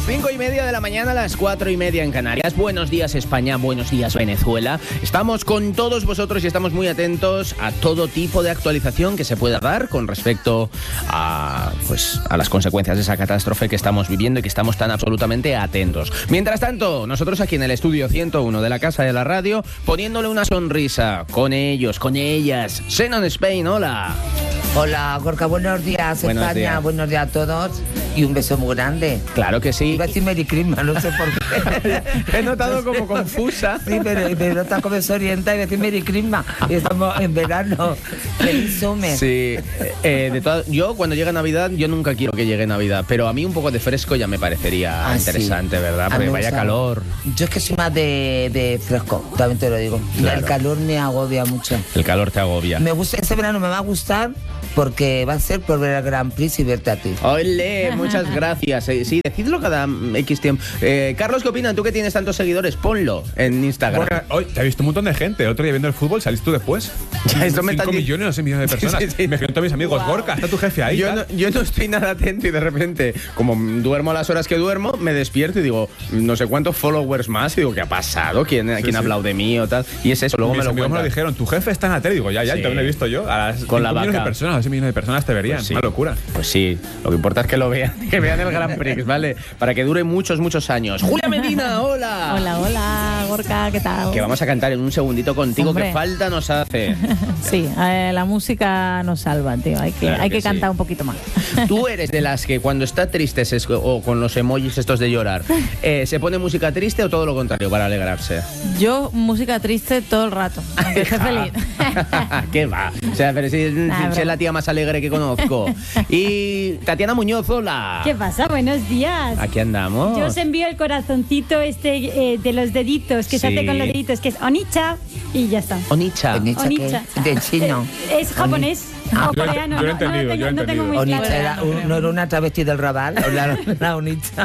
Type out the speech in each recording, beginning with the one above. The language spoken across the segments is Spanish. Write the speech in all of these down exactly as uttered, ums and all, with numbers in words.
Cinco y media de la mañana a las cuatro y media en Canarias. Buenos días España, buenos días Venezuela. Estamos con todos vosotros y estamos muy atentos a todo tipo de actualización que se pueda dar con respecto a, pues, a las consecuencias de esa catástrofe que estamos viviendo y que estamos tan absolutamente atentos. Mientras tanto, nosotros aquí en el estudio ciento uno de la Casa de la Radio, poniéndole una sonrisa con ellos, con ellas. Xenon Spain, hola. Hola, Gorka, buenos días, Buenos España, días. buenos días a todos y un beso muy grande. Claro que sí. Iba a decir Merry Christmas, no sé por qué. He notado como confusa. Sí, pero me nota como se orienta y decir Merry Christmas. Y estamos en verano. Feliz summer. Sí, eh, de todas, yo cuando llega Navidad, yo nunca quiero que llegue Navidad, pero a mí un poco de fresco ya me parecería Ah, interesante, sí. ¿verdad? A Porque mí me vaya gusta. calor. Yo es que soy más de, de fresco, también te lo digo. Claro. El calor me agobia mucho. El calor te agobia. Me gusta, este verano me va a gustar porque va a ser por ver el Grand Prix y verte a ti. Ole, muchas gracias. Eh, Sí, decidlo cada X tiempo. Eh, Carlos, ¿qué opinan? Tú que tienes tantos seguidores, ponlo en Instagram. Porque hoy te ha visto un montón de gente. El otro día viendo el fútbol saliste tú después. Ya, esto me cinco están di- millones, no sé, millones de personas. Sí, sí, sí. Me escriben todos mis amigos. Gorka, está tu jefe ahí. Yo tal. no, yo no estoy nada atento y de repente, como duermo a las horas que duermo, me despierto y digo, no sé cuántos followers más. Y digo, ¿qué ha pasado? ¿Quién, quién sí. ha hablado de mí o tal? Y es eso, luego Mis me lo amigos me lo cuentan. dijeron. Tu jefe está en la tele. Digo, ya, ya, Sí. también lo he visto yo. A las Con la cinco millones vaca. de personas, a seis millones de personas te verían. Pues sí. Una locura. Pues sí, lo que importa es que lo vean, que vean el Grand Prix, ¿vale? Para que dure muchos, muchos años. Julia Medina, hola. Hola, hola, Gorka, ¿qué tal? Que vamos a cantar en un segundito contigo, Hombre. que falta nos hace. Sí, eh, la música nos salva, tío. Hay que, Claro hay que que, sí. cantar un poquito más. Tú eres de las que cuando está triste se- o con los emojis estos de llorar, eh, ¿se pone música triste o todo lo contrario para alegrarse? Yo, música triste todo el rato, aunque esté feliz. ¿Qué va? O sea, pero si, Nah, si es la tía más alegre que conozco. Y Tatiana Muñoz, hola. ¿Qué pasa? Buenos días. Aquí andamos. Yo os envío el corazoncito este eh, de los deditos, que se Sí. hace con los deditos, que es Onicha, y ya está. Onicha. Onicha, Onicha. ¿qué? De chino. Eh, Es japonés Ah, o yo lo he- coreano. yo lo he no- no entendido, tengo, yo lo he no tengo entendido. muy Onicha claro. era un- no era una travesti del Raval, o la, la Onicha.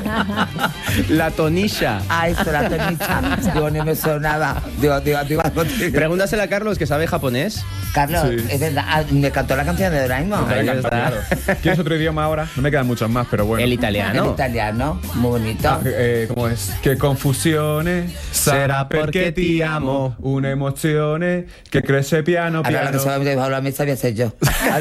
La Tonisha. Ah, eso, la Tonicha. Digo, ni me sonaba. Digo, digo, digo, algo te- Pregúntasela a Carlos, que sabe japonés. Carlos, Sí. es verdad, ah, me cantó la canción de Doraemon. Ahí Me está. encanta, claro. ¿Quieres otro idioma ahora? No me quedan muchos más, pero bueno. El En italiano. italiano, muy bonito. Ah, eh, ¿Cómo es? Che confusione sarà perché ti amo. Una emozione che cresce piano Ahora la que piano. se va a meter bajo la mesa voy a ser yo.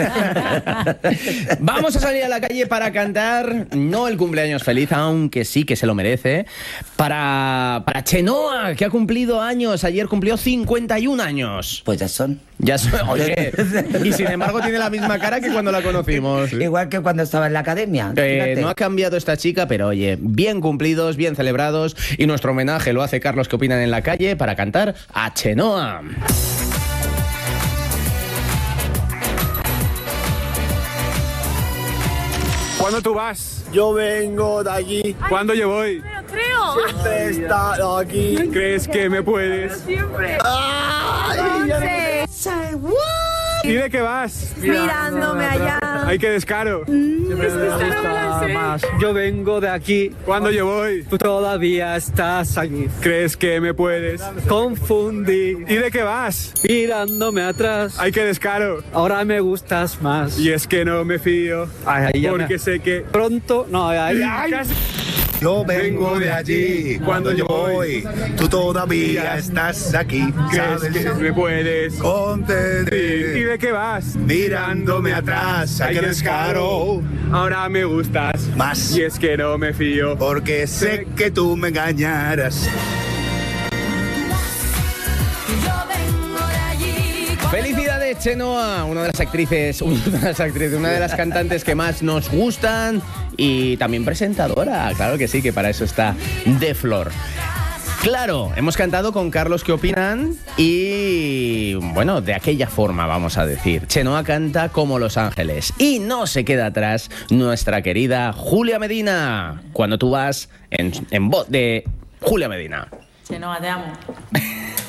Vamos a salir a la calle para cantar, no el cumpleaños feliz, aunque sí que se lo merece, para, para Chenoa, que ha cumplido años, ayer cumplió cincuenta y un años. Pues ya son. Ya soy, oye, y sin embargo tiene la misma cara que cuando la conocimos. Igual que cuando estaba en la academia. Eh, fíjate. no ha cambiado esta chica, pero oye, bien cumplidos, bien celebrados, y nuestro homenaje lo hace Carlos, que opinan en la calle, para cantar a Chenoa. ¿Cuándo tú vas? Yo vengo de allí, ¿Cuándo yo voy? siempre he estado aquí. ¿Crees que me puedes? Ay, ya no- ¿Y de qué vas? Mirándome allá. Ay, qué descaro. más. Yo vengo de aquí, ¿Cuándo yo voy? tú todavía estás aquí. ¿Crees que me puedes? Confundí, ¿Y de qué vas? mirándome atrás. Ay, qué descaro. Ahora me gustas más. Y es que no me fío. Ay, ay, ya me- Porque sé que... Pronto, no, ay, ay, Casi- Yo vengo de allí, cuando yo voy, tú todavía estás aquí, ¿Crees ¿sabes? que me puedes? ¿Y Ponte de qué vas? mirándome atrás, ay, qué descaro, Ahora me gustas. Más. Y es que no me fío. porque sé que tú me engañarás. Felicidades, Chenoa, una de las actrices, una de las actrices, una de las cantantes que más nos gustan y también presentadora, claro que sí, que para eso está de flor. Claro, hemos cantado con Carlos, ¿qué opinan? Y bueno, de aquella forma vamos a decir. Chenoa canta como Los Ángeles y no se queda atrás nuestra querida Julia Medina, cuando tú vas en, en voz de Julia Medina. Chenoa, te amo.